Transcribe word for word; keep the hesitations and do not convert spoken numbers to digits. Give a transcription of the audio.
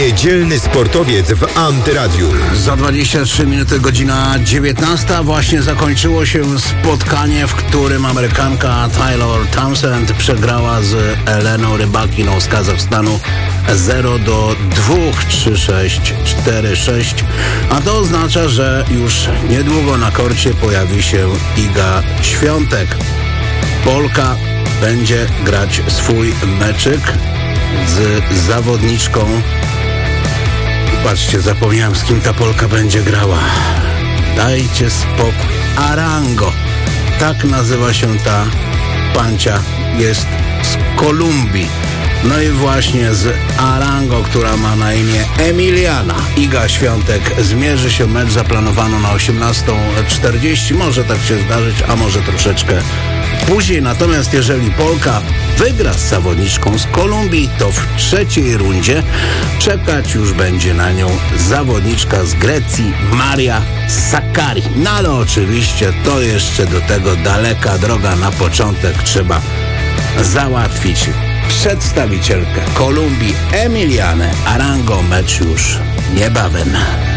Niedzielny sportowiec w Antyradiu. Za dwadzieścia trzy minuty, godzina dziewiętnasta. Właśnie zakończyło się spotkanie, w którym Amerykanka Taylor Townsend przegrała z Eleną Rybakiną z Kazachstanu zero do dwóch, trzy sześć, cztery sześć. A to oznacza, że już niedługo na korcie pojawi się Iga Świątek. Polka będzie grać swój meczyk z zawodniczką. Patrzcie, zapomniałem, z kim ta Polka będzie grała. Dajcie spokój. Arango. Tak nazywa się ta pancia. Jest z Kolumbii. No i właśnie z Arango, która ma na imię Emiliana, Iga Świątek zmierzy się. Mecz zaplanowano na osiemnasta czterdzieści. Może tak się zdarzyć, a może troszeczkę później. Natomiast jeżeli Polka wygra z zawodniczką z Kolumbii, to w trzeciej rundzie czekać już będzie na nią zawodniczka z Grecji, Maria Sakkari. No ale oczywiście to jeszcze do tego daleka droga. Na początek trzeba załatwić przedstawicielkę Kolumbii, Emilianę Arango. Mecz już niebawem.